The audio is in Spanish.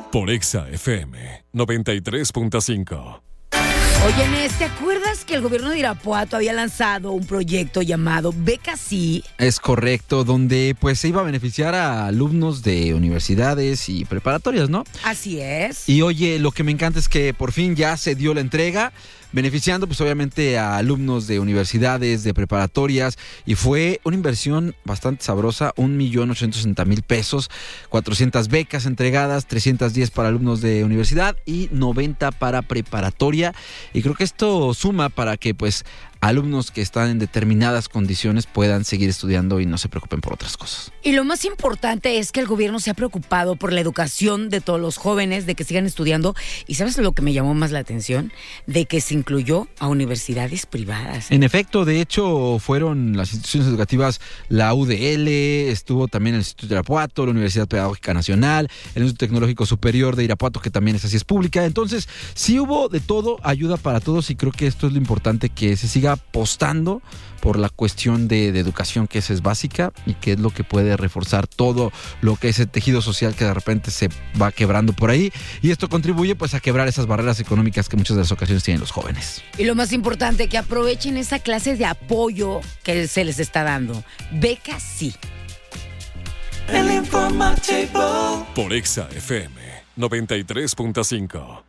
Por Exa FM 93.5. Oye, Nes, ¿te acuerdas que el gobierno de Irapuato había lanzado un proyecto llamado Beca Sí? Es correcto, donde pues se iba a beneficiar a alumnos de universidades y preparatorias, ¿no? Así es. Y oye, lo que me encanta es que por fin ya se dio la entrega, beneficiando pues obviamente a alumnos de universidades, de preparatorias, y fue una inversión bastante sabrosa, 1,860,000 pesos, 400 becas entregadas, 310 para alumnos de universidad y 90 para preparatoria, y creo que esto suma para que pues alumnos que están en determinadas condiciones puedan seguir estudiando y no se preocupen por otras cosas. Y lo más importante es que el gobierno se ha preocupado por la educación de todos los jóvenes, de que sigan estudiando. ¿Y sabes lo que me llamó más la atención? De que se incluyó a universidades privadas. En efecto, de hecho, fueron las instituciones educativas, la UDL, estuvo también el Instituto de Irapuato, la Universidad Pedagógica Nacional, el Instituto Tecnológico Superior de Irapuato, que también es pública. Entonces, sí hubo de todo, ayuda para todos, y creo que esto es lo importante, que se siga apostando por la cuestión de educación, que es básica y que es lo que puede reforzar todo lo que es el tejido social que de repente se va quebrando por ahí, y esto contribuye pues a quebrar esas barreras económicas que muchas de las ocasiones tienen los jóvenes. Y lo más importante, que aprovechen esa clase de apoyo que se les está dando. Beca Sí. Por Exa FM 93.5.